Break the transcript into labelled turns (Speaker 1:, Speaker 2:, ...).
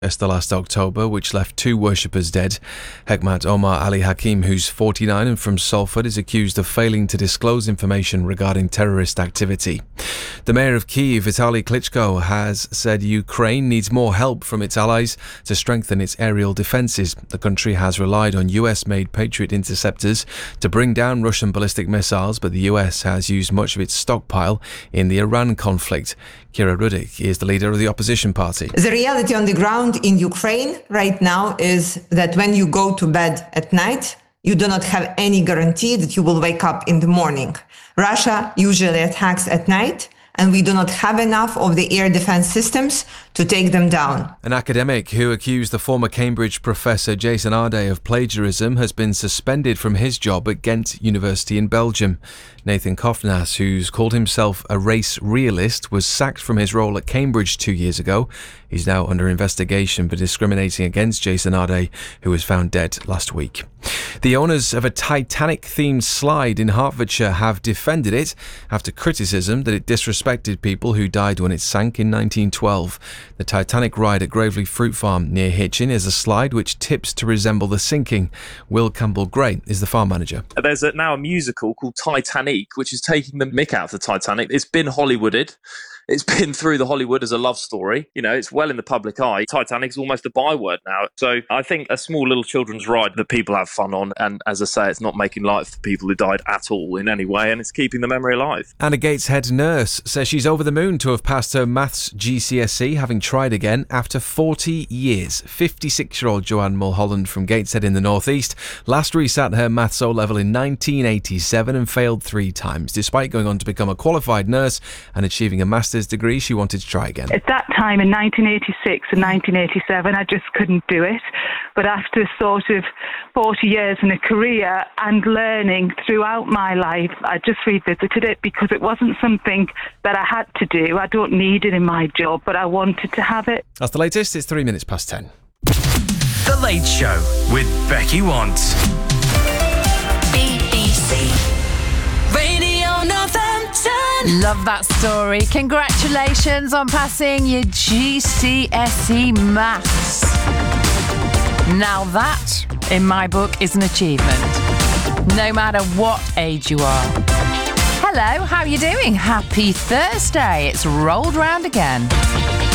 Speaker 1: last October, which left 2 worshippers dead. Hekmat Omar Ali Hakim, who's 49 and from Salford, is accused of failing to disclose information regarding terrorist activity. The mayor of Kyiv, Vitaly Klitschko, has said Ukraine needs more help from its allies to strengthen its aerial defences. The country has relied on US-made Patriot interceptors to bring down Russian ballistic missiles, but the US has used much of its stockpile in the Iran conflict. Kira Rudik is the leader of the opposition party.
Speaker 2: The reality on the ground in Ukraine right now is that when you go to bed at night, you do not have any guarantee that you will wake up in the morning. Russia usually attacks at night, and we do not have enough of the air defense systems to take them down.
Speaker 1: An academic who accused the former Cambridge professor Jason Arday of plagiarism has been suspended from his job at Ghent University in Belgium. Nathan Kofnas, who's called himself a race realist, was sacked from his role at Cambridge 2 years ago. He's now under investigation for discriminating against Jason Arday, who was found dead last week. The owners of a Titanic-themed slide in Hertfordshire have defended it after criticism that it disrespected people who died when it sank in 1912. The Titanic ride at Gravely Fruit Farm near Hitchin is a slide which tips to resemble the sinking. Will Campbell-Gray is the farm manager.
Speaker 3: There's now a musical called Titanic, which is taking the mick out of the Titanic. It's been Hollywooded. It's been through the Hollywood as a love story. You know, it's well in the public eye. Titanic's almost a byword now. So I think a small little children's ride that people have fun on. And as I say, it's not making light for people who died at all in any way. And it's keeping the memory alive.
Speaker 1: Anna Gateshead nurse says she's over the moon to have passed her maths GCSE, having tried again after 40 years. 56-year-old Joanne Mulholland from Gateshead in the northeast last resat her maths O-level in 1987 and failed 3 times. Despite going on to become a qualified nurse and achieving a master's degree, she wanted to try again.
Speaker 4: At that time in 1986 and 1987, I just couldn't do it. But after sort of 40 years in a career and learning throughout my life, I just revisited it because it wasn't something that I had to do. I don't need it in my job, but I wanted to have it.
Speaker 1: That's the latest. It's 3 minutes past 10.
Speaker 5: The Late Show with Becky Want.
Speaker 6: BBC Radio Northampton.
Speaker 7: Love that story. Congratulations on passing your GCSE maths. Now that, in my book, is an achievement. No matter what age you are. Hello, how are you doing? Happy Thursday. It's rolled round again.